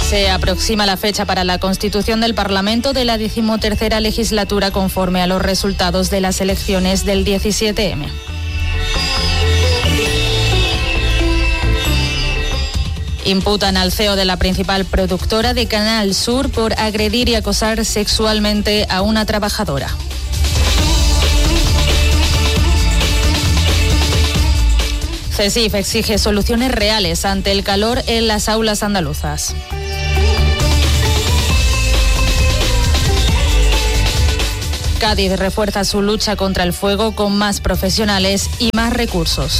Se aproxima la fecha para la constitución del Parlamento de la 13ª legislatura conforme a los resultados de las elecciones del 17M. Imputan al CEO de la principal productora de Canal Sur por agredir y acosar sexualmente a una trabajadora. CESIF exige soluciones reales ante el calor en las aulas andaluzas. Cádiz refuerza su lucha contra el fuego con más profesionales y más recursos.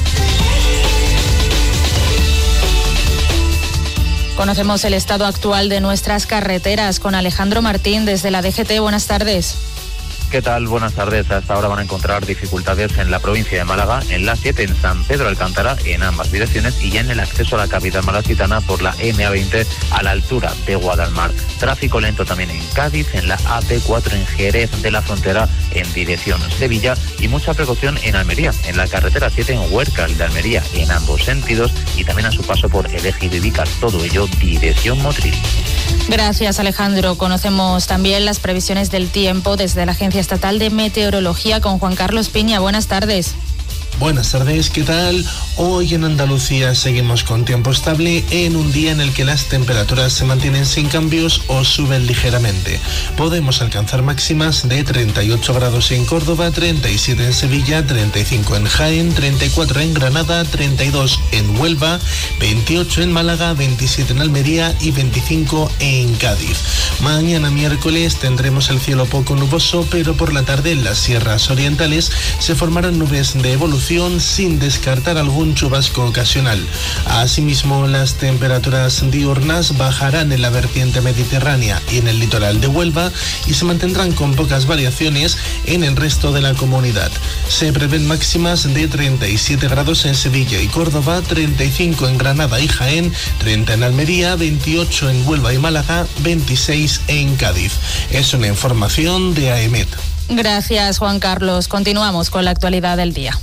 Conocemos el estado actual de nuestras carreteras con Alejandro Martín desde la DGT. Buenas tardes. ¿Qué tal? Buenas tardes. Hasta ahora van a encontrar dificultades en la provincia de Málaga, en la 7, en San Pedro Alcántara, en ambas direcciones, y ya en el acceso a la capital malacitana por la MA20 a la altura de Guadalmar. Tráfico lento también en Cádiz, en la AP4 en Jerez de la Frontera en dirección Sevilla, y mucha precaución en Almería, en la carretera 7 en Huércal de Almería en ambos sentidos, y también a su paso por el Eje de Vícar, todo ello dirección Motril. Gracias, Alejandro. Conocemos también las previsiones del tiempo desde la Agencia Estatal de Meteorología con Juan Carlos Piña. Buenas tardes. Buenas tardes, ¿qué tal? Hoy en Andalucía seguimos con tiempo estable en un día en el que las temperaturas se mantienen sin cambios o suben ligeramente. Podemos alcanzar máximas de 38 grados en Córdoba, 37 en Sevilla, 35 en Jaén, 34 en Granada, 32 en Huelva, 28 en Málaga, 27 en Almería y 25 en Cádiz. Mañana miércoles tendremos el cielo poco nuboso, pero por la tarde en las sierras orientales se formarán nubes de evolución sin descartar algún chubasco ocasional. Asimismo, las temperaturas diurnas bajarán en la vertiente mediterránea y en el litoral de Huelva y se mantendrán con pocas variaciones en el resto de la comunidad. Se prevén máximas de 37 grados en Sevilla y Córdoba, 35 en Granada y Jaén, 30 en Almería, 28 en Huelva y Málaga, 26 en Cádiz. Es una información de AEMET. Gracias, Juan Carlos. Continuamos con la actualidad del día.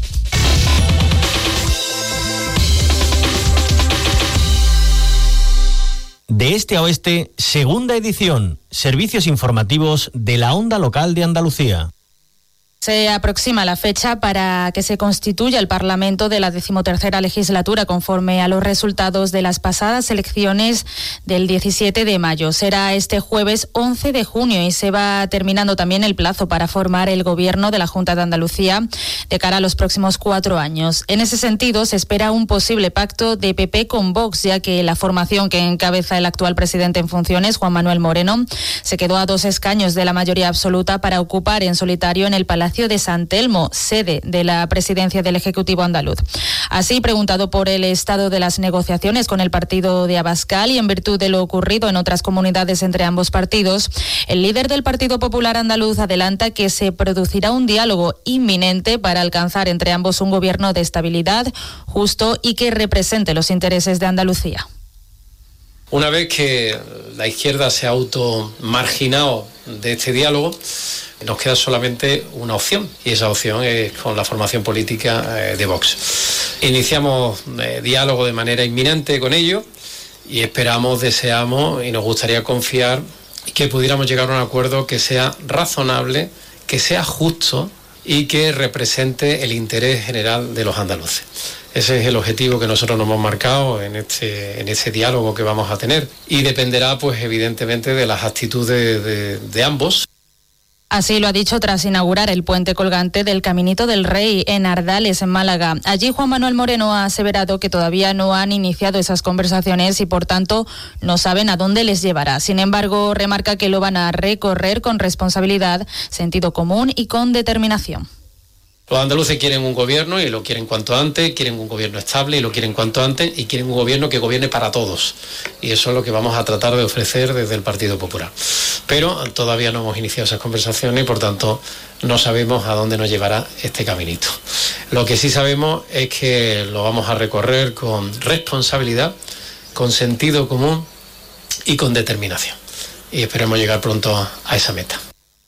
De este a oeste, segunda edición, servicios informativos de la Onda Local de Andalucía. Se aproxima la fecha para que se constituya el Parlamento de la 13ª legislatura conforme a los resultados de las pasadas elecciones del 17 de mayo. Será este jueves 11 de junio y se va terminando también el plazo para formar el gobierno de la Junta de Andalucía de cara a los próximos 4 años. En ese sentido, se espera un posible pacto de PP con Vox, ya que la formación que encabeza el actual presidente en funciones, Juan Manuel Moreno, se quedó a 2 escaños de la mayoría absoluta para ocupar en solitario en el Palacio de San Telmo, sede de la presidencia del Ejecutivo andaluz. Así, preguntado por el estado de las negociaciones con el partido de Abascal y en virtud de lo ocurrido en otras comunidades entre ambos partidos, el líder del Partido Popular andaluz adelanta que se producirá un diálogo inminente para alcanzar entre ambos un gobierno de estabilidad, justo y que represente los intereses de Andalucía. Una vez que la izquierda se ha automarginado de este diálogo, nos queda solamente una opción, y esa opción es con la formación política de Vox. Iniciamos diálogo de manera inminente con ellos y esperamos, deseamos y nos gustaría confiar que pudiéramos llegar a un acuerdo que sea razonable, que sea justo y que represente el interés general de los andaluces. Ese es el objetivo que nosotros nos hemos marcado en ese diálogo que vamos a tener, y dependerá, pues evidentemente, de las actitudes de ambos. Así lo ha dicho tras inaugurar el puente colgante del Caminito del Rey en Ardales, en Málaga. Allí Juan Manuel Moreno ha aseverado que todavía no han iniciado esas conversaciones y por tanto no saben a dónde les llevará. Sin embargo, remarca que lo van a recorrer con responsabilidad, sentido común y con determinación. Los andaluces quieren un gobierno y lo quieren cuanto antes, quieren un gobierno estable y lo quieren cuanto antes, y quieren un gobierno que gobierne para todos. Y eso es lo que vamos a tratar de ofrecer desde el Partido Popular. Pero todavía no hemos iniciado esas conversaciones y por tanto no sabemos a dónde nos llevará este caminito. Lo que sí sabemos es que lo vamos a recorrer con responsabilidad, con sentido común y con determinación. Y esperemos llegar pronto a esa meta.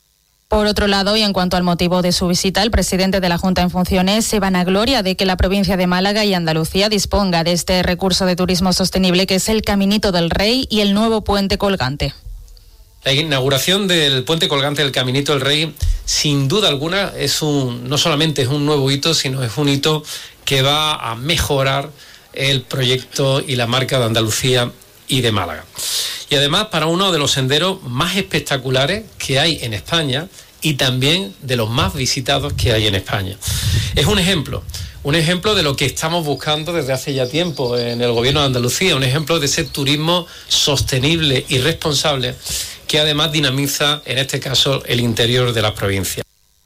Por otro lado, y en cuanto al motivo de su visita, el presidente de la Junta en funciones se vanagloria de que la provincia de Málaga y Andalucía disponga de este recurso de turismo sostenible que es el Caminito del Rey y el nuevo puente colgante. La inauguración del puente colgante del Caminito del Rey, sin duda alguna, no solamente es un nuevo hito, sino es un hito que va a mejorar el proyecto y la marca de Andalucía y de Málaga. Y además para uno de los senderos más espectaculares que hay en España y también de los más visitados que hay en España. Es un ejemplo de lo que estamos buscando desde hace ya tiempo en el Gobierno de Andalucía, un ejemplo de ese turismo sostenible y responsable que además dinamiza, en este caso, el interior de la provincia.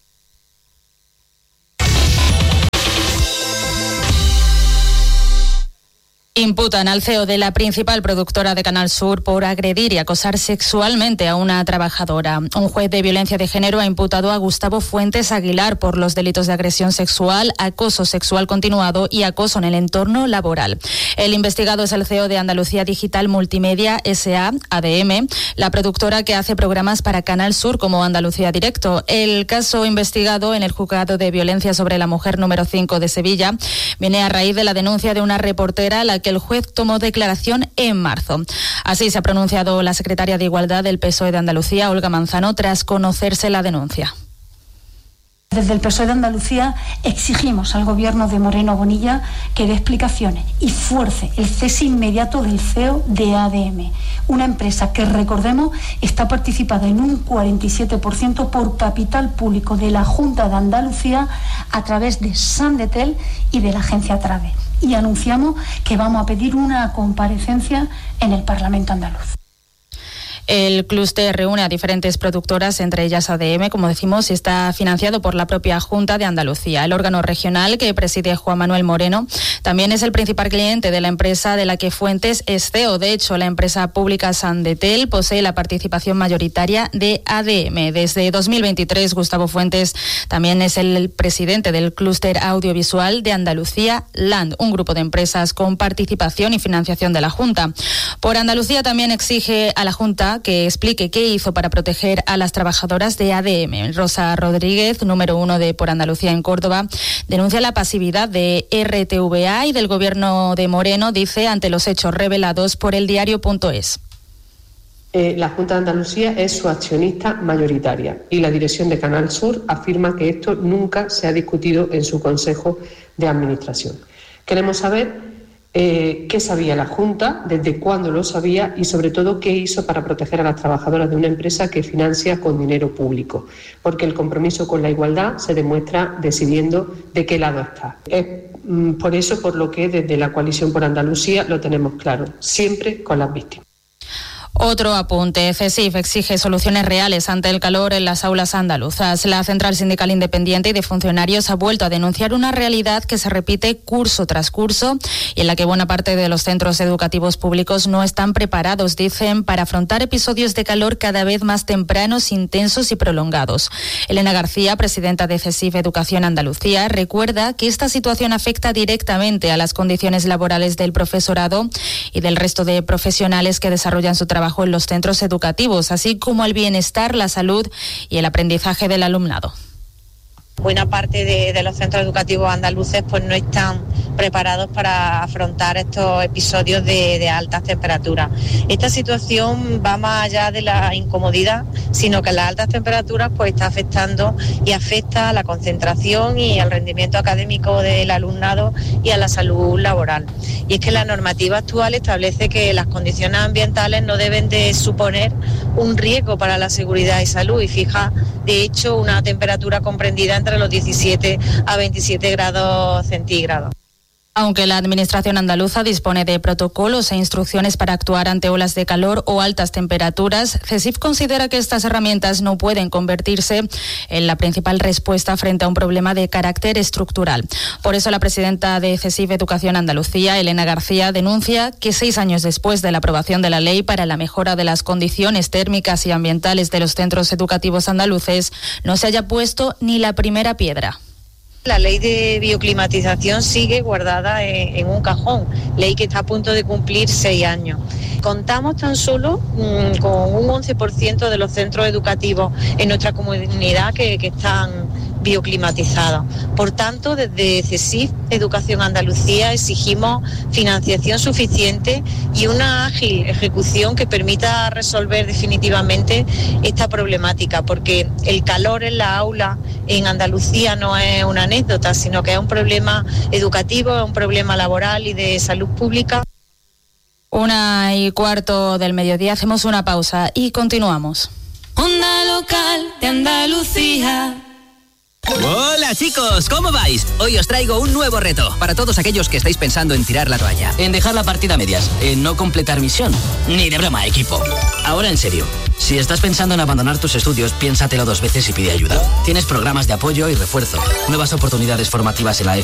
Imputan al CEO de la principal productora de Canal Sur por agredir y acosar sexualmente a una trabajadora. Un juez de violencia de género ha imputado a Gustavo Fuentes Aguilar por los delitos de agresión sexual, acoso sexual continuado y acoso en el entorno laboral. El investigado es el CEO de Andalucía Digital Multimedia S.A., ADM, la productora que hace programas para Canal Sur como Andalucía Directo. El caso investigado en el Juzgado de Violencia sobre la Mujer número 5 de Sevilla viene a raíz de la denuncia de una reportera a la que el juez tomó declaración en marzo. Así se ha pronunciado la secretaria de Igualdad del PSOE de Andalucía, Olga Manzano, tras conocerse la denuncia. Desde el PSOE de Andalucía exigimos al Gobierno de Moreno Bonilla que dé explicaciones y fuerce el cese inmediato del CEO de ADM, una empresa que, recordemos, está participada en un 47% por capital público de la Junta de Andalucía a través de Sandetel y de la agencia Trade. Y anunciamos que vamos a pedir una comparecencia en el Parlamento andaluz. El clúster reúne a diferentes productoras, entre ellas ADM, como decimos, y está financiado por la propia Junta de Andalucía. El órgano regional que preside Juan Manuel Moreno también es el principal cliente de la empresa de la que Fuentes es CEO. De hecho, la empresa pública Sandetel posee la participación mayoritaria de ADM. Desde 2023, Gustavo Fuentes también es el presidente del clúster audiovisual de Andalucía Land, un grupo de empresas con participación y financiación de la Junta. Por Andalucía también exige a la Junta que explique qué hizo para proteger a las trabajadoras de ADM. Rosa Rodríguez, número 1 de Por Andalucía en Córdoba, denuncia la pasividad de RTVA y del Gobierno de Moreno, dice, ante los hechos revelados por el diario.es. La Junta de Andalucía es su accionista mayoritaria y la dirección de Canal Sur afirma que esto nunca se ha discutido en su Consejo de Administración. Queremos saber qué sabía la Junta, desde cuándo lo sabía y sobre todo qué hizo para proteger a las trabajadoras de una empresa que financia con dinero público, porque el compromiso con la igualdad se demuestra decidiendo de qué lado está. Es por eso por lo que desde la Coalición por Andalucía lo tenemos claro, siempre con las víctimas. Otro apunte. CESIF exige soluciones reales ante el calor en las aulas andaluzas. La Central Sindical Independiente y de Funcionarios ha vuelto a denunciar una realidad que se repite curso tras curso y en la que buena parte de los centros educativos públicos no están preparados, dicen, para afrontar episodios de calor cada vez más tempranos, intensos y prolongados. Elena García, presidenta de CESIF Educación Andalucía, recuerda que esta situación afecta directamente a las condiciones laborales del profesorado y del resto de profesionales que desarrollan su trabajo en los centros educativos, así como el bienestar, la salud y el aprendizaje del alumnado. Buena parte de los centros educativos andaluces pues no están preparados para afrontar estos episodios de altas temperaturas. Esta situación va más allá de la incomodidad, sino que las altas temperaturas pues está afectando y afecta a la concentración y al rendimiento académico del alumnado y a la salud laboral. Y es que la normativa actual establece que las condiciones ambientales no deben de suponer un riesgo para la seguridad y salud y fija, de hecho, una temperatura comprendida entre los 17 a 27 grados centígrados. Aunque la Administración andaluza dispone de protocolos e instrucciones para actuar ante olas de calor o altas temperaturas, CESIF considera que estas herramientas no pueden convertirse en la principal respuesta frente a un problema de carácter estructural. Por eso la presidenta de CESIF Educación Andalucía, Elena García, denuncia que 6 años después de la aprobación de la ley para la mejora de las condiciones térmicas y ambientales de los centros educativos andaluces, no se haya puesto ni la primera piedra. La ley de bioclimatización sigue guardada en un cajón, ley que está a punto de cumplir 6 años. Contamos tan solo con un 11% de los centros educativos en nuestra comunidad que están bioclimatizados. Por tanto, desde CESIF Educación Andalucía exigimos financiación suficiente y una ágil ejecución que permita resolver definitivamente esta problemática, porque el calor en la aula en Andalucía no es una anécdota, sino que es un problema educativo, es un problema laboral y de salud pública. 1:15 del mediodía, hacemos una pausa y continuamos. Onda Local de Andalucía. Hola chicos, ¿cómo vais? Hoy os traigo un nuevo reto para todos aquellos que estáis pensando en tirar la toalla, en dejar la partida a medias, en no completar misión. Ni de broma, equipo. Ahora en serio, si estás pensando en abandonar tus estudios, piénsatelo 2 veces y pide ayuda. Tienes programas de apoyo y refuerzo, nuevas oportunidades formativas en la